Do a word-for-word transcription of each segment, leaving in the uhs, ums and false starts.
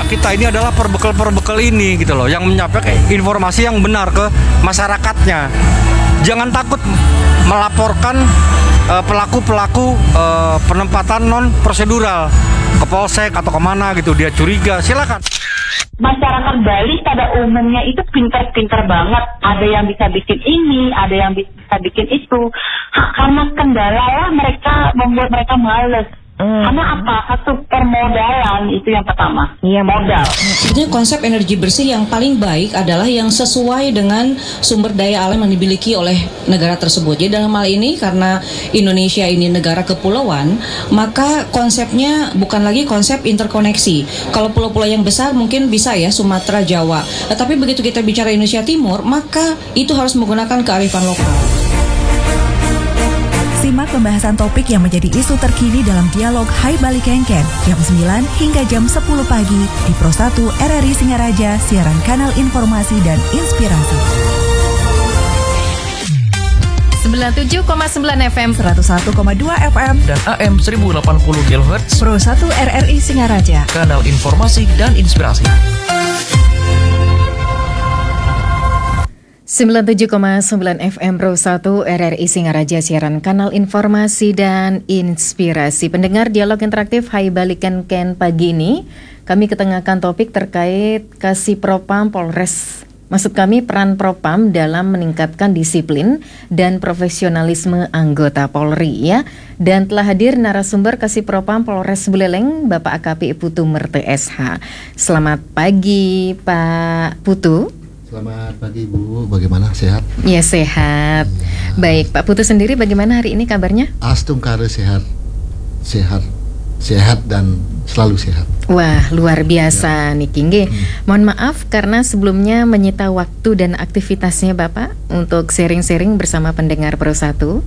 kita ini adalah perbekal-perbekal ini gitu loh, yang menyampaikan informasi yang benar ke masyarakatnya. Jangan takut melaporkan uh, pelaku-pelaku uh, penempatan non prosedural ke polsek atau kemana gitu, dia curiga, silakan. Masyarakat Bali pada umumnya itu pintar-pintar banget. Ada yang bisa bikin ini, ada yang bisa bikin itu. Ha, karena kendala lah mereka membuat mereka males. Hmm. Karena apa? Satu permodalan itu yang pertama. Iya, modal. Sebetulnya konsep energi bersih yang paling baik adalah yang sesuai dengan sumber daya alam yang dimiliki oleh negara tersebut. Jadi dalam hal ini karena Indonesia ini negara kepulauan, maka konsepnya bukan lagi konsep interkoneksi. Kalau pulau-pulau yang besar mungkin bisa ya Sumatera, Jawa. Tetapi begitu kita bicara Indonesia Timur, maka itu harus menggunakan kearifan lokal. Simak pembahasan topik yang menjadi isu terkini dalam dialog Hai Bali Kengken jam sembilan hingga jam sepuluh pagi di Pro satu R R I Singaraja, siaran kanal informasi dan inspirasi. sembilan puluh tujuh koma sembilan F M, seratus satu koma dua F M dan A M seribu delapan puluh kilohertz. Pro satu R R I Singaraja, kanal informasi dan inspirasi. sembilan puluh tujuh koma sembilan F M Pro satu R R I Singaraja, siaran kanal informasi dan inspirasi. Pendengar dialog interaktif Hai Bali Kengken pagi ini, kami ketengahkan topik terkait Kasih Propam Polres. Maksud kami peran Propam dalam meningkatkan disiplin dan profesionalisme anggota Polri ya. Dan telah hadir narasumber Kasih Propam Polres Buleleng, Bapak A K P Putu Merte S H. Selamat pagi Pak Putu. Selamat pagi Bu, bagaimana, sehat? Ya sehat. Ya. Baik, Pak Putu sendiri bagaimana hari ini kabarnya? Astum kare sehat, sehat, sehat dan selalu sehat. Wah, luar biasa ya. Nih Kingge. Hmm. Mohon maaf karena sebelumnya menyita waktu dan aktivitasnya Bapak untuk sharing-sharing bersama pendengar Pro satu.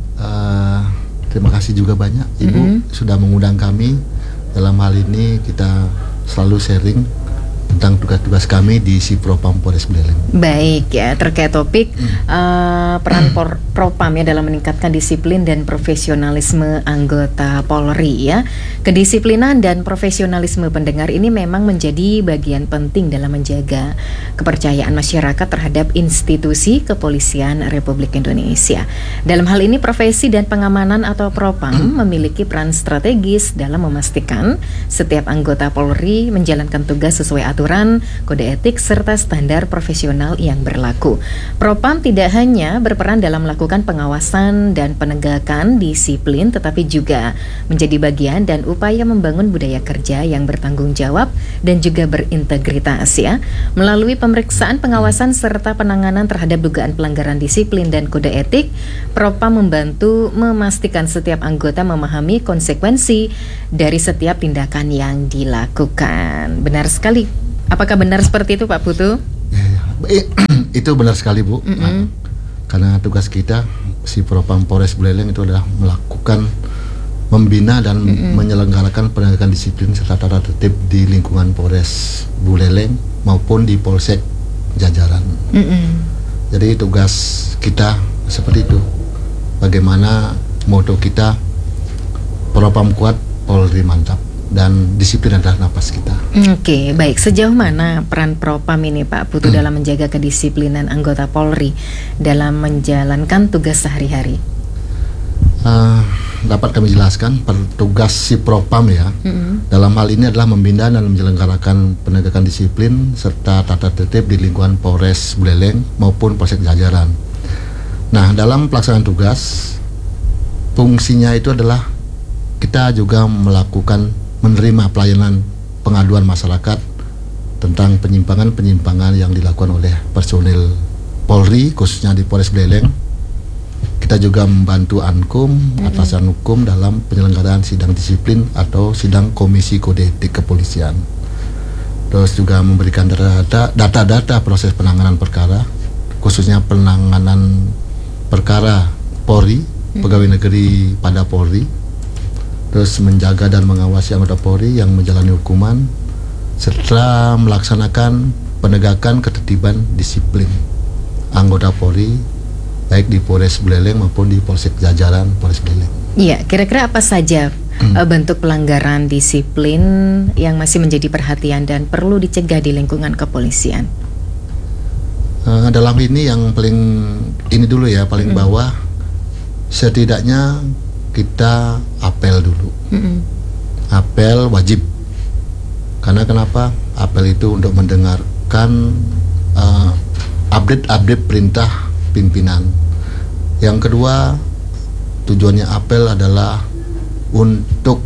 Uh, terima kasih juga banyak Ibu mm-hmm. sudah mengundang kami. Dalam hal ini kita selalu sharing tentang tugas-tugas kami di si Propam Polres Buleleng. Baik ya, terkait topik hmm. uh, peran por, Propam ya dalam meningkatkan disiplin dan profesionalisme anggota Polri ya. Kedisiplinan dan profesionalisme pendengar ini memang menjadi bagian penting dalam menjaga kepercayaan masyarakat terhadap institusi kepolisian Republik Indonesia. Dalam hal ini profesi dan pengamanan atau Propam hmm. memiliki peran strategis dalam memastikan setiap anggota Polri menjalankan tugas sesuai aturan aturan, kode etik, serta standar profesional yang berlaku. Propam tidak hanya berperan dalam melakukan pengawasan dan penegakan disiplin, tetapi juga menjadi bagian dan upaya membangun budaya kerja yang bertanggung jawab dan juga berintegritas ya. Melalui pemeriksaan, pengawasan, serta penanganan terhadap dugaan pelanggaran disiplin dan kode etik, Propam membantu memastikan setiap anggota memahami konsekuensi dari setiap tindakan yang dilakukan. Benar sekali. Apakah benar seperti itu Pak Putu? Ya, ya. Itu benar sekali Bu. Mm-hmm. Nah, karena tugas kita si Propam Polres Buleleng itu adalah melakukan membina dan mm-hmm. menyelenggarakan penegakan disiplin serta tata tertib di lingkungan Polres Buleleng maupun di Polsek jajaran. Mm-hmm. Jadi tugas kita seperti itu. Bagaimana moto kita Propam kuat, Polri mantap. Dan disiplin adalah napas kita. Oke, baik. Sejauh mana peran Propam ini Pak Putu hmm. dalam menjaga kedisiplinan anggota Polri dalam menjalankan tugas sehari-hari? Uh, dapat kami jelaskan, petugas si Propam ya, hmm. dalam hal ini adalah membina dan menyelenggarakan penegakan disiplin serta tata tertib di lingkungan Polres Buleleng maupun Polsek jajaran. Nah, dalam pelaksanaan tugas, fungsinya itu adalah kita juga melakukan menerima pelayanan pengaduan masyarakat tentang penyimpangan-penyimpangan yang dilakukan oleh personil Polri khususnya di Polres Buleleng. Kita juga membantu Ankum, mm-hmm. atasan hukum dalam penyelenggaraan sidang disiplin atau sidang komisi kode etik kepolisian. Terus juga memberikan data, data-data proses penanganan perkara khususnya penanganan perkara Polri, mm-hmm. pegawai negeri pada Polri. Terus menjaga dan mengawasi anggota Polri yang menjalani hukuman serta melaksanakan penegakan ketertiban disiplin anggota Polri baik di Polres Buleleng maupun di Polsek jajaran Polres Buleleng. Iya, kira-kira apa saja uh, bentuk pelanggaran disiplin yang masih menjadi perhatian dan perlu dicegah di lingkungan kepolisian? Uh, dalam ini yang paling ini dulu ya, paling mm-hmm. bawah, setidaknya kita apel dulu. Mm-hmm. Apel wajib. Karena kenapa? Apel itu untuk mendengarkan uh, update-update perintah pimpinan. Yang kedua, tujuannya apel adalah untuk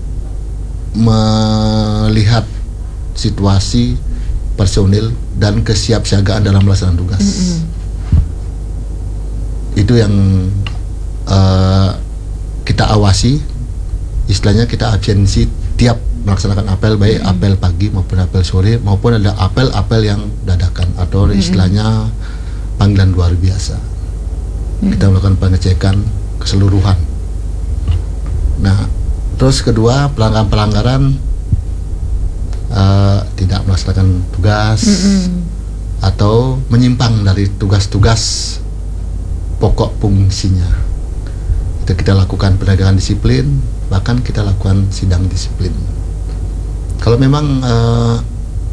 melihat situasi personil dan kesiapsiagaan dalam melaksanakan tugas. Mm-hmm. Itu yang uh, kita awasi, istilahnya kita absensi tiap melaksanakan apel, baik mm-hmm. apel pagi maupun apel sore, maupun ada apel-apel yang dadakan atau mm-hmm. istilahnya panggilan luar biasa. Mm-hmm. Kita melakukan pengecekan keseluruhan. Nah, terus kedua, pelanggaran-pelanggaran uh, tidak melaksanakan tugas mm-hmm. atau menyimpang dari tugas-tugas pokok fungsinya. Itu kita lakukan penegakan disiplin, bahkan kita lakukan sidang disiplin. Kalau memang uh,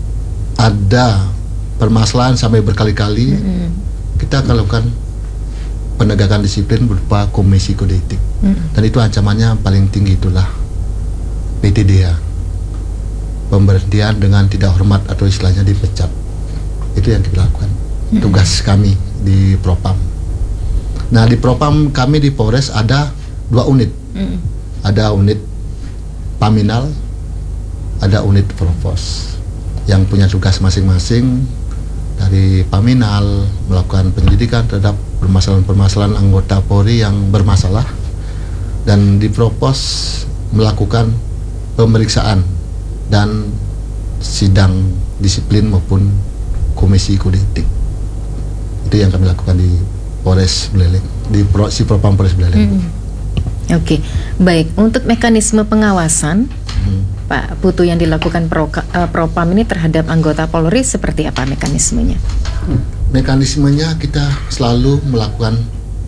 ada permasalahan sampai berkali-kali, mm-hmm. kita akan lakukan penegakan disiplin berupa komisi kode etik. Mm-hmm. Dan itu ancamannya paling tinggi, itulah P T D A, pemberhentian dengan tidak hormat atau istilahnya dipecat. Itu yang kita lakukan. Mm-hmm. Tugas kami di Propam. Nah, di Propam kami di Polres ada dua unit. Mm-hmm. Ada unit Paminal, ada unit Provos yang punya tugas masing-masing. Dari Paminal melakukan penyelidikan terhadap permasalahan-permasalahan anggota Polri yang bermasalah, dan di Provos melakukan pemeriksaan dan sidang disiplin maupun komisi kode etik. Itu yang kami lakukan di Polres Buleleng, di Pro, si Propam Polres Buleleng. Hmm. Oke, okay. Baik. Untuk mekanisme pengawasan, hmm. Pak Putu, yang dilakukan Pro, uh, Propam ini terhadap anggota Polri seperti apa mekanismenya? Mekanismenya kita selalu melakukan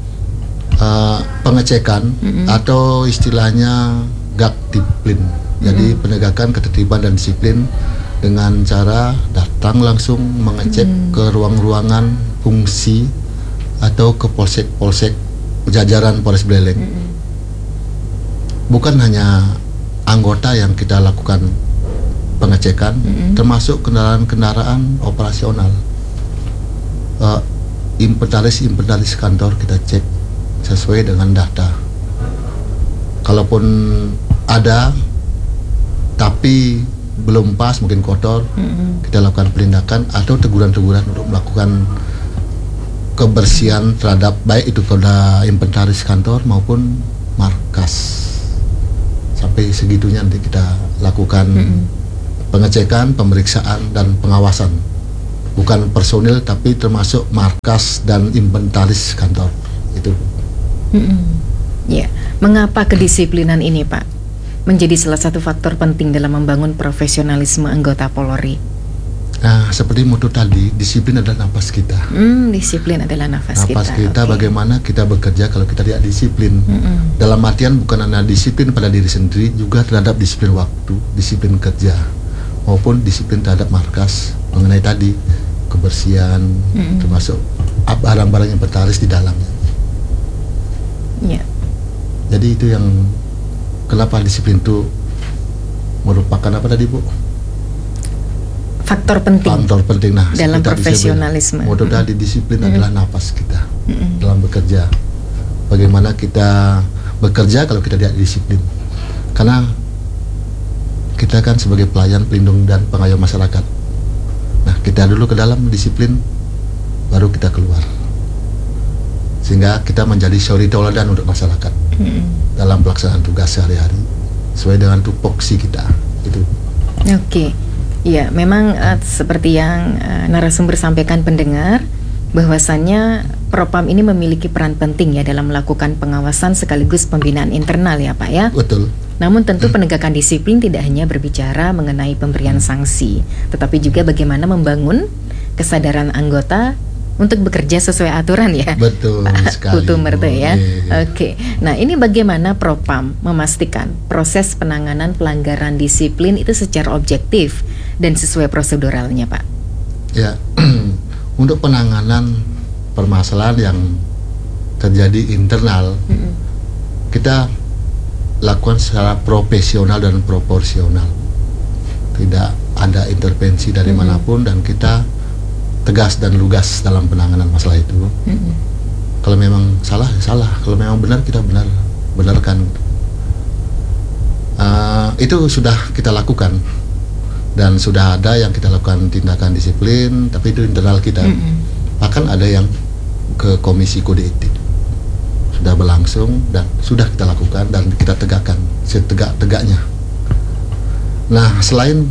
uh, pengecekan hmm. atau istilahnya gaktiplin. Jadi hmm. penegakan ketertiban dan disiplin dengan cara datang langsung mengecek hmm. ke ruang-ruangan fungsi atau ke polsek-polsek jajaran Polres Buleleng. Hmm. Bukan hanya anggota yang kita lakukan pengecekan, mm-hmm. termasuk kendaraan-kendaraan operasional. Uh, inventaris-inventaris kantor kita cek sesuai dengan data. Kalaupun ada tapi belum pas, mungkin kotor, mm-hmm. kita lakukan penindakan atau teguran-teguran untuk melakukan kebersihan terhadap baik itu pada inventaris kantor maupun markas. Sampai segitunya nanti kita lakukan mm-hmm. pengecekan, pemeriksaan, dan pengawasan. Bukan personil tapi termasuk markas dan inventaris kantor. Itu. Mm-hmm. Ya, mengapa kedisiplinan ini, Pak, menjadi salah satu faktor penting dalam membangun profesionalisme anggota Polri? Nah, seperti moto tadi, disiplin adalah nafas kita. Hmm, disiplin adalah nafas, nafas kita. kita okay. Bagaimana kita bekerja kalau kita tidak disiplin? Mm-mm. Dalam artian bukan hanya disiplin pada diri sendiri, juga terhadap disiplin waktu, disiplin kerja, maupun disiplin terhadap markas mengenai tadi kebersihan, Mm-mm. termasuk barang-barang yang bertaris di dalamnya. Yeah. Jadi itu yang kenapa disiplin itu merupakan apa tadi, Bu? Faktor penting, faktor penting nah, dalam profesionalisme. Moto tadi disiplin mm-hmm. adalah nafas kita mm-hmm. dalam bekerja. Bagaimana kita bekerja kalau kita tidak disiplin? Karena kita kan sebagai pelayan, pelindung, dan pengayom masyarakat. Nah, kita dulu ke dalam disiplin, baru kita keluar. Sehingga kita menjadi suri tauladan untuk masyarakat mm-hmm. dalam pelaksanaan tugas sehari-hari sesuai dengan tupoksi kita. Itu. Oke. Okay. Ya, memang uh, seperti yang uh, narasumber sampaikan pendengar, bahwasannya Propam ini memiliki peran penting ya dalam melakukan pengawasan sekaligus pembinaan internal ya, Pak ya. Betul. Namun tentu penegakan disiplin tidak hanya berbicara mengenai pemberian sanksi, tetapi juga bagaimana membangun kesadaran anggota untuk bekerja sesuai aturan ya. Betul sekali, Putu Mertu Bu. ya. Iya. Oke. Nah, ini bagaimana Propam memastikan proses penanganan pelanggaran disiplin itu secara objektif dan sesuai proseduralnya, Pak? Ya, untuk penanganan permasalahan yang terjadi internal, Mm-mm. kita lakukan secara profesional dan proporsional. Tidak ada intervensi dari Mm-mm. manapun, dan kita tegas dan lugas dalam penanganan masalah itu. Mm-mm. Kalau memang salah, ya salah. Kalau memang benar, kita benar, benarkan. Uh, itu sudah kita lakukan, dan sudah ada yang kita lakukan tindakan disiplin, tapi itu internal kita. Mm-mm. Bahkan ada yang ke komisi kode etik, sudah berlangsung dan sudah kita lakukan dan kita tegakkan setegak-tegaknya. Nah, selain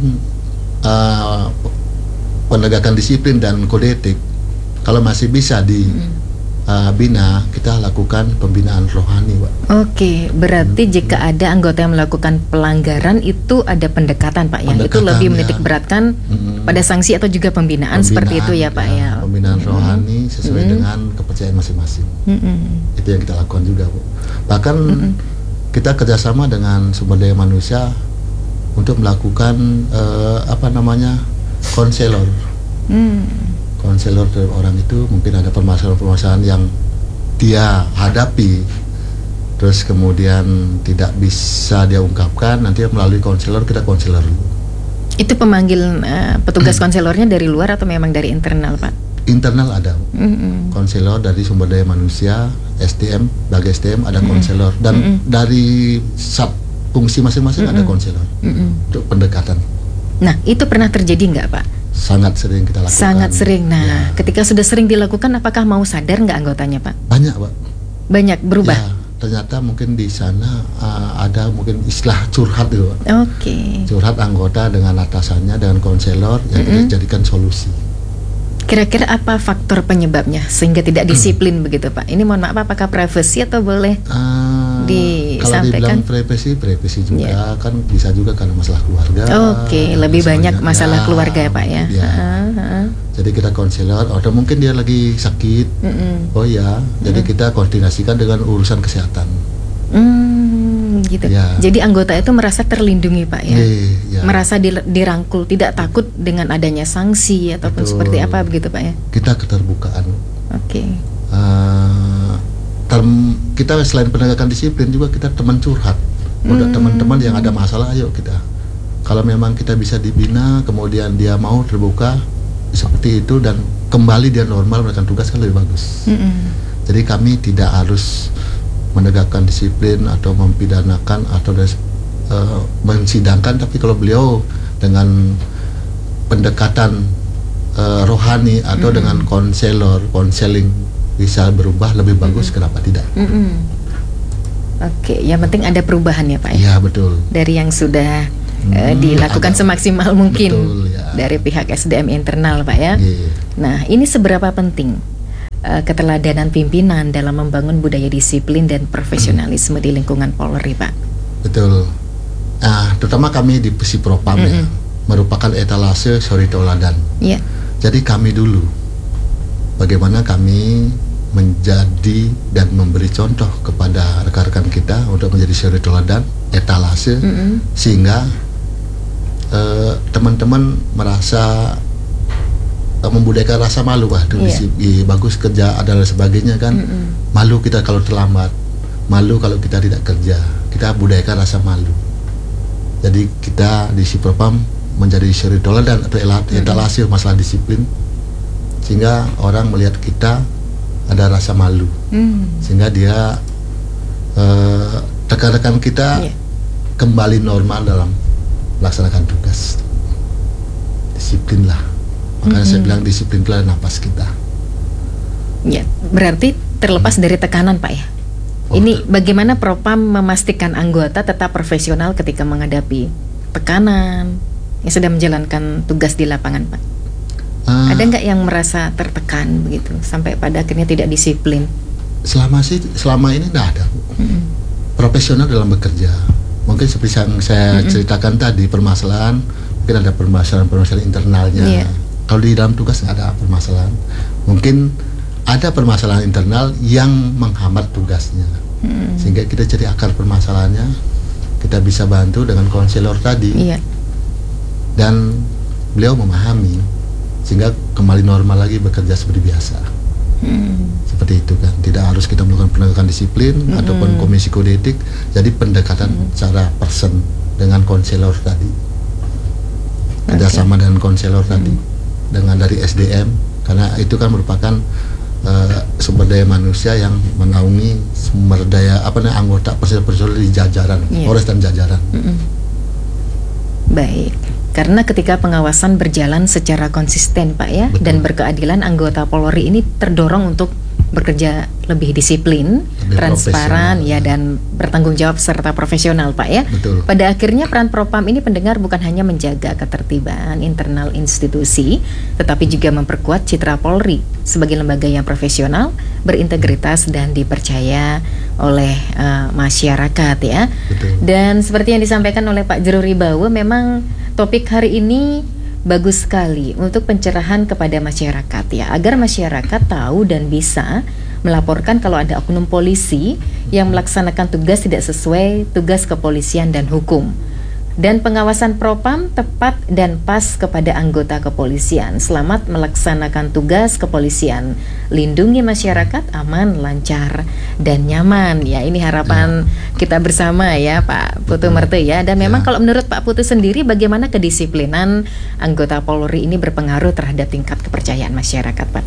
uh, penegakan disiplin dan kode etik, kalau masih bisa dibina, uh, kita lakukan pembinaan rohani, Pak. Oke, berarti Hmm. jika ada anggota yang melakukan pelanggaran itu ada pendekatan, Pak, yang itu Pendekatan, lebih ya. menitik beratkan Hmm. pada sanksi atau juga pembinaan, seperti itu ya, Pak ya. Pembinaan rohani sesuai Hmm. dengan kepercayaan masing-masing. Mm-mm. Itu yang kita lakukan juga, Bu. Bahkan Mm-mm. kita kerjasama dengan sumber daya manusia untuk melakukan eh, apa namanya konselor. Mm. Konselor terhadap orang itu mungkin ada permasalahan-permasalahan yang dia hadapi, terus kemudian tidak bisa dia ungkapkan, nanti melalui konselor kita konselor. Itu pemanggil eh, petugas konselornya dari luar atau memang dari internal, Pak? Internal ada Mm-mm. konselor dari sumber daya manusia, S D M, bagi S D M ada konselor, dan Mm-mm. dari sub fungsi masing-masing ada konselor Mm-mm. untuk pendekatan. Nah, itu pernah terjadi nggak, Pak? Sangat sering kita lakukan. Sangat sering. Nah, Ya, ketika sudah sering dilakukan, apakah mau sadar nggak anggotanya, Pak? banyak, Pak. Banyak berubah. Ya, ternyata mungkin di sana uh, ada mungkin istilah curhat gitu, Pak. Oke. Curhat anggota dengan atasannya, dengan konselor yang kita Mm-mm. jadikan solusi. Kira-kira apa faktor penyebabnya sehingga tidak disiplin begitu, Pak? Ini mohon maaf, apakah privasi atau boleh? Uh, Disampaikan. Kalau dibilang privasi, privasi juga Ya. kan bisa juga karena masalah keluarga. Oke, lebih banyak Soalnya, masalah ya, keluarga ya, Pak ya. ya. Ah, ah. Jadi kita konselor, atau mungkin dia lagi sakit. Mm-mm. Oh ya, jadi kita koordinasikan dengan urusan kesehatan. Hmm, gitu. Ya. Jadi anggota itu merasa terlindungi, Pak ya. Iya, ya. Merasa di- dirangkul, tidak takut dengan adanya sanksi ataupun Betul. seperti apa begitu, Pak ya. Kita keterbukaan. Oke. Uh, term- kita selain penegakan disiplin juga kita teman curhat. Untuk Hmm. teman-teman yang ada masalah, ayo kita. Kalau memang kita bisa dibina, kemudian dia mau terbuka seperti itu dan kembali dia normal melakukan tugas, kan lebih bagus. Mm-mm. Jadi kami tidak harus menegakkan disiplin atau mempidanakan atau des, uh, mensidangkan, tapi kalau beliau dengan pendekatan uh, rohani atau Mm-mm. dengan konselor, konseling bisa berubah lebih bagus, kenapa tidak? Mm-mm. Oke, yang penting ada perubahan ya, Pak ya. Iya, betul. Dari yang sudah eh, Hmm, dilakukan agak- semaksimal mungkin betul, ya. dari pihak S D M internal, Pak ya. Iya. Nah, ini seberapa penting eh, keteladanan pimpinan dalam membangun budaya disiplin dan profesionalisme di lingkungan Polri, Pak? Betul. Nah, terutama kami di Psipropam ya, merupakan etalase suri teladan. Iya. Jadi kami dulu, bagaimana kami menjadi dan memberi contoh kepada rekan-rekan kita untuk menjadi suri teladan, etalase, Mm-mm. sehingga eh, teman-teman merasa eh, membudayakan rasa malu, wah tuh Iya. disi- ih, bagus kerja ada dan sebagainya kan. Mm-mm. Malu kita kalau terlambat, malu kalau kita tidak kerja, kita budayakan rasa malu. Jadi kita di Psipropam menjadi suri teladan atau elat- etalase masalah disiplin, sehingga orang melihat kita ada rasa malu, Hmm. sehingga dia eh, rekan-rekan kita Iya. kembali normal dalam melaksanakan tugas. Disiplin lah, makanya saya bilang disiplin itulah napas kita. Ya, berarti terlepas dari tekanan, Pak ya. Oh, Ini ter- bagaimana Propam memastikan anggota tetap profesional ketika menghadapi tekanan yang sedang menjalankan tugas di lapangan, Pak? Eh, Ada nggak yang merasa tertekan begitu sampai pada akhirnya tidak disiplin? selama sih selama ini tidak ada, Bu. Mm-mm. Profesional dalam bekerja. Mungkin seperti yang saya Mm-mm. ceritakan tadi, permasalahan mungkin ada permasalahan-permasalahan internalnya. Iya. Kalau di dalam tugas nggak ada permasalahan. Mungkin ada permasalahan internal yang menghambat tugasnya, hmm. sehingga kita cari akar permasalahannya, kita bisa bantu dengan konselor tadi, iya. dan beliau memahami, sehingga kembali normal lagi bekerja seperti biasa. Hmm. Seperti itu kan, tidak harus kita melakukan penegakan disiplin hmm. ataupun komisi kode etik, jadi pendekatan hmm. secara person dengan konselor tadi, kerjasama okay. dengan konselor hmm. tadi, dengan dari S D M, karena itu kan merupakan uh, sumber daya manusia yang menaungi sumber daya apa namanya anggota personil-personil di jajaran yeah. Polres dan jajaran. Hmm. Baik. Karena ketika pengawasan berjalan secara konsisten, Pak ya, betul. Dan berkeadilan, anggota Polri ini terdorong untuk bekerja lebih disiplin, lebih transparan, ya, dan bertanggung jawab serta profesional, Pak ya. Betul. Pada akhirnya peran Propam ini pendengar bukan hanya menjaga ketertiban internal institusi, tetapi juga memperkuat citra Polri sebagai lembaga yang profesional, berintegritas dan dipercaya oleh uh, masyarakat ya. Betul. Dan seperti yang disampaikan oleh Pak Jero Ribawa, memang topik hari ini bagus sekali untuk pencerahan kepada masyarakat ya, agar masyarakat tahu dan bisa melaporkan kalau ada oknum polisi yang melaksanakan tugas tidak sesuai tugas kepolisian dan hukum. Dan pengawasan Propam tepat dan pas kepada anggota kepolisian. Selamat melaksanakan tugas kepolisian. Lindungi masyarakat aman, lancar, dan nyaman. Ya, ini harapan ya. Kita bersama ya Pak Putu Merte ya. Dan memang ya. Kalau menurut Pak Putu sendiri, bagaimana kedisiplinan anggota Polri ini berpengaruh terhadap tingkat kepercayaan masyarakat, Pak?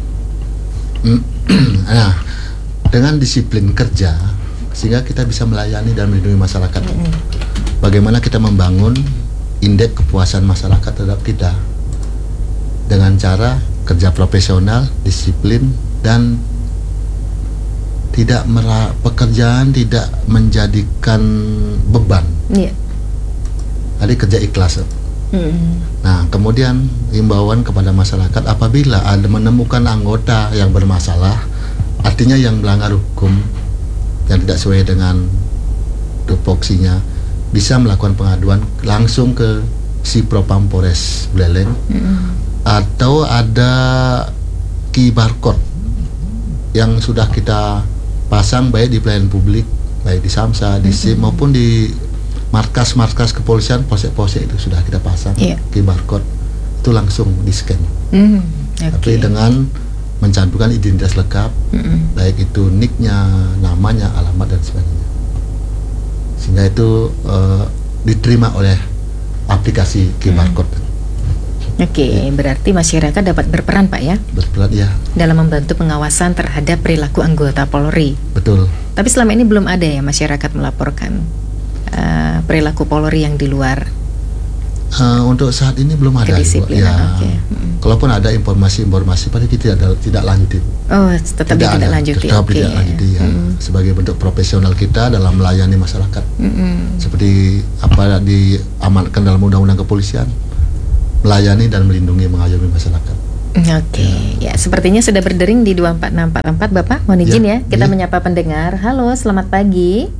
Nah, dengan disiplin kerja, sehingga kita bisa melayani dan melindungi masyarakat. Mm-hmm. Bagaimana kita membangun indeks kepuasan masyarakat terhadap kita dengan cara kerja profesional, disiplin, dan tidak mera- pekerjaan tidak menjadikan beban. Yeah. Jadi kerja ikhlas. Mm-hmm. Nah, kemudian himbauan kepada masyarakat, apabila ada menemukan anggota yang bermasalah, artinya yang melanggar hukum yang tidak sesuai dengan tupoksinya, bisa melakukan pengaduan langsung ke si Propam Polres Buleleng, mm-hmm. atau ada Q R code yang sudah kita pasang baik di pelayanan publik, baik di Samsa, di S I M, mm-hmm. maupun di markas-markas kepolisian, polsek-polsek itu sudah kita pasang yeah. Q R code, itu langsung di scan. Mm, okay. Tapi dengan mencantumkan identitas lengkap, mm-hmm. baik itu nicknya, namanya, alamat dan sebagainya, sehingga itu uh, diterima oleh aplikasi Q R code. Oke, okay, ya. Berarti masyarakat dapat berperan Pak ya? Berperan ya. Dalam membantu pengawasan terhadap perilaku anggota Polri. Betul. Tapi selama ini belum ada ya masyarakat melaporkan uh, perilaku Polri yang di luar. Uh, untuk saat ini belum ada. Ya. Okay. Hmm. Kalaupun ada informasi-informasi, pada kita tidak tidak lanjuti. Oh, tetap tidak, tidak lanjuti. Tetap okay. tidak lanjuti ya. Hmm. Sebagai bentuk profesional kita dalam melayani masyarakat. Hmm. Seperti apa diamankan dalam undang-undang kepolisian, melayani dan melindungi mengayomi masyarakat. Oke, okay. ya. ya sepertinya sudah berdering di dua empat enam empat empat Bapak. Mohon izin ya, ya kita ya. menyapa pendengar. Halo, selamat pagi.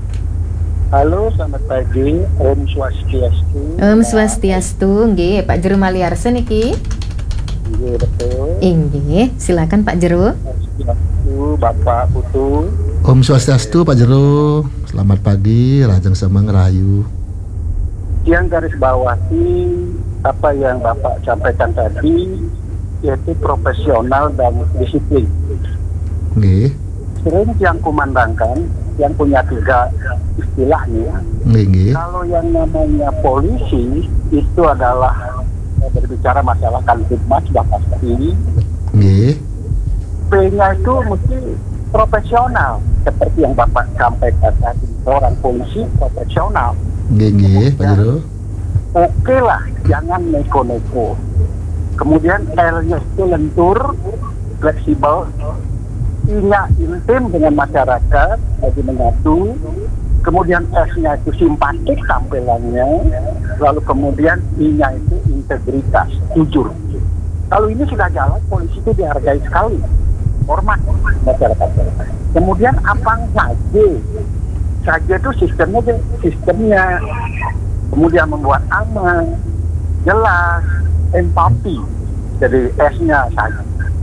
Halo, selamat pagi. Om Swastiastu. Om Swastiastu, nggih, Pak Jero Maliarsen iki. Nggih, betul. Nggih, silakan Pak Jero. Swastiastu, Bapak Putu. Om Swastiastu, Pak Jero. Selamat pagi, Rajang Semang Rahayu. Yang garis bawahi apa yang Bapak sampaikan tadi, yaitu profesional dan disiplin. Nggih. Sering yang kumandangkan, yang punya tiga istilahnya. Nggih. Kalau yang namanya polisi itu adalah berbicara masalah Kamtibmas sudah pasti. Nggih. P-nya itu mesti profesional, seperti yang Bapak sampaikan tadi, orang polisi profesional. Nggih, nggih, Pak Jero. Oke lah, jangan neko-neko. Kemudian L-nya itu lentur, fleksibel. I-nya intim dengan masyarakat, lagi menyatu. Kemudian S-nya itu simpatik tampilannya. Lalu kemudian I-nya itu integritas, jujur. Kalau ini sudah jalan, polisi itu dihargai sekali, hormat masyarakat. Kemudian apa saja? Saja itu sistemnya, sistemnya. Kemudian membuat aman, jelas, empati. Jadi S-nya saja.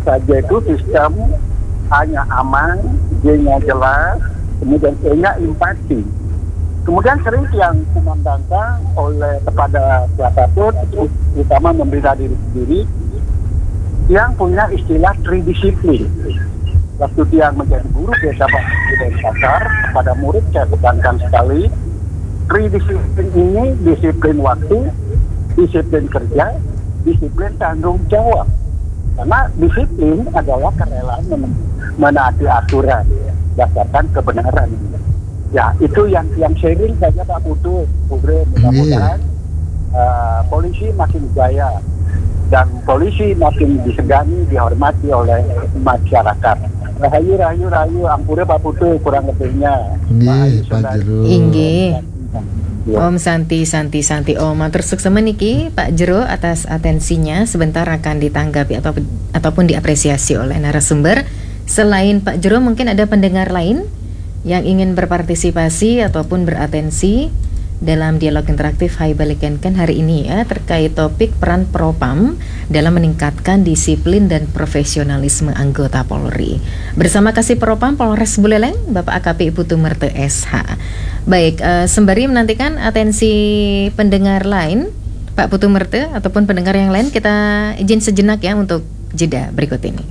saja itu sistem hanya aman, G-nya jelas, kemudian E-nya empati. Kemudian sering yang kumandangkan oleh kepada siapapun, utama membela diri sendiri, yang punya istilah tridisiplin. Waktu dia menjadi guru, dia dapat dari pasar kepada murid, saya tekankan sekali, tridisiplin ini disiplin waktu, disiplin kerja, disiplin tanggung jawab. Karena disiplin adalah kerelaan men- menaati aturan berdasarkan kebenaran. Ya, itu yang yang sharing saja Pak Putu, Pugre, mudah-mudahan uh, polisi makin jaya dan polisi makin disegani, dihormati oleh masyarakat. Rahayu, rahayu, rahayu, ampure Pak Putu kurang lebihnya. Nggih, Pak Jero. Inggih. Ya. Om Santi, Santi, Santi. Om matur sukses niki Pak Jero atas atensinya. Sebentar akan ditanggapi atau ataupun diapresiasi oleh narasumber. Selain Pak Jero, mungkin ada pendengar lain yang ingin berpartisipasi ataupun beratensi dalam dialog interaktif Hai Balikenken hari ini ya, terkait topik peran Propam dalam meningkatkan disiplin dan profesionalisme anggota Polri. Bersama Kasih Propam Polres Buleleng, Bapak A K P Putu Merte S H. Baik, uh, sembari menantikan atensi pendengar lain, Pak Putu Merte ataupun pendengar yang lain, kita izin sejenak ya untuk jeda berikut ini.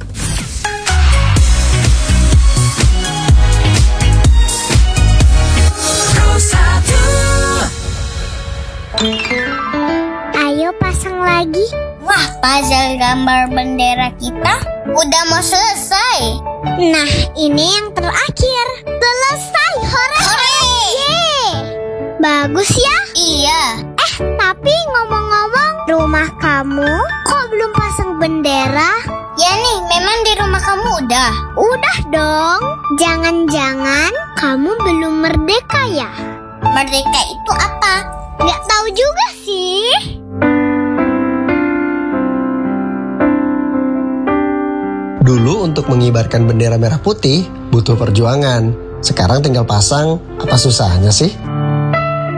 Ayo pasang lagi. Wah, puzzle gambar bendera kita udah mau selesai. Nah, ini yang terakhir. Selesai, hore! Hore! Yeay! Bagus ya? Iya. Eh, tapi ngomong-ngomong, rumah kamu kok belum pasang bendera? Ya nih, memang di rumah kamu udah. Udah dong. Jangan-jangan kamu belum merdeka ya? Merdeka itu apa? Nggak tahu juga sih. Dulu untuk mengibarkan bendera merah putih butuh perjuangan. Sekarang tinggal pasang, apa susahnya sih?